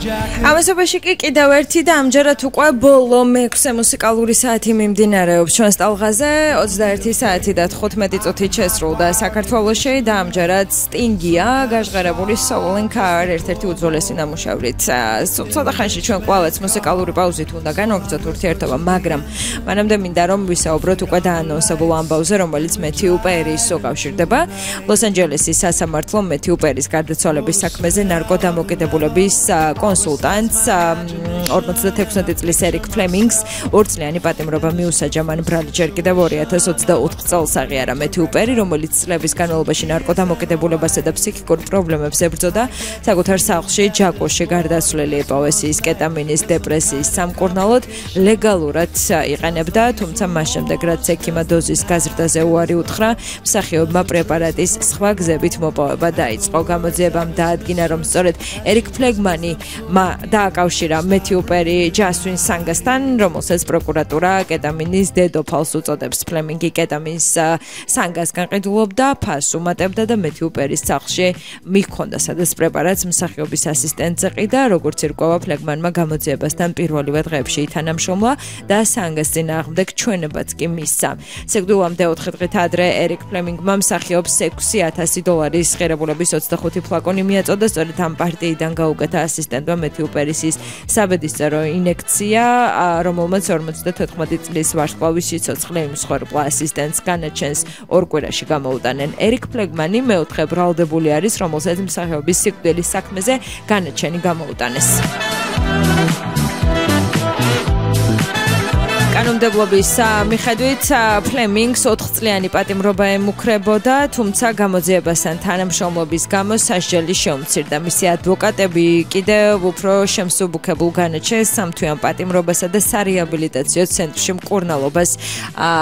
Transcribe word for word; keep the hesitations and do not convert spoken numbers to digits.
ამასობაში კი კიდევ ერთი და ამჯერად უკვე ბოლო მეექვსე მუსიკალური საათი მიმდინარეობს ჩვენს ტალღაზე ოცდაერთი საათი და თხუთმეტი წუთი შესრულდა საქართველოში და ამჯერად სტინგია გაჟღერებული Soul Car ერთ-ერთი უძველესი ნამუშევრით. ცოტა ხანში ჩვენ კვლავაც მუსიკალური პაუზით უნდა განვაგრძოთ ურთიერთობა, მაგრამ მანამდე მინდა რომ ვისაუბროთ უკვე დაანონსებულ ამბავზე, რომელიც მეთიუ პერის უკავშირდება. ლოს-ანჯელესის სასამართლომ მეთიუ პერის გარდაცვალების საქმეზე ნარკოდამოკიდებულების კონსულტანტს ორმოცდათექვსმეტი წლის ერიკ ფლემინგს ორწლიანი პატიმრობა მიუსაჯა. მან ბრალი ჯერ კიდევ ორი ათას ოცდაოთხ წელს აღიარა მეთიუ პერი, რომელიც წლების განმავლობაში ნარკოდამოკიდებულებასა და ფსიქიკურ პრობლემებს ებრძოდა. საკუთარ სახლში ჯაკოში გარდაცვლილი იპოვეს ის კეტამინის დეპრესიის სამკურნალოდ ლეგალურად იყენებდა, თუმცა მას შემდეგ რაც ექიმა დოზის გაზრდაზე უარი უთხრა, მსახიობმა პრეპარატის სხვა გზებით მოპოვება დაიწყო. გამოძიებამ დაადგინა, რომ სწორედ ერიკ ფლეგმანი დააკავშირა მეთიუ პერი ჯასვინ სანგასთან, რომელსაც პროკურატურა კეტამინის დედოფალს უწოდებს. ფლემინგი კეტამინის სანგას განყიდულობდა, ფასს უმატებდა და მეთიუ პერის სახლში მიჰქონდა სადაც პრეპარატს მსახიობის ასისტენტზე ყიდა. როგორც ირკვევა, ფლეგმანმა გამოძიებასთან პირველივე დღეებში ითანამშრომლა და სანგას წინააღმდეგ ჩვენებაც კი მისცა. სიკვდილამდე ოთხი დღით ადრე ერიკ ფლემინგმა მსახიობს ექვსი ათასი დოლარის ღირებულების ოცდახუთი ფლაკონი მიაწოდა. სწორედ ამ პარტიიდან გაუკეთა ასისტენტმა მეთიუ პერის ის საბედისწერო ინექცია, რომელმაც ორმოცდათოთხმეტი წლის ვარსკვლავის სიცოცხლე იმსხვერპლა. ასისტენტს განაჩენს ორ კვირაში გამოუტანენ. ერიკ ფლეგმანი მეოთხე ბრალდებული არის, რომელსაც მსახიობის სიკვდილის საქმეზე განაჩენი გამოუტანეს. კანონმდებლობის მიხედვით ფლემინგს ოთხწლიანი პატიმრობა ემუქრებოდა, თუმცა გამოძიებასთან თანამშრომლობის გამო სასჯელი შეუმცირდა. მისი ადვოკატები კიდევ უფრო შემსუბუქებულ განაჩენს სამთვიან პატიმრობასა და სარეაბილიტაციო ცენტრში მკურნალობას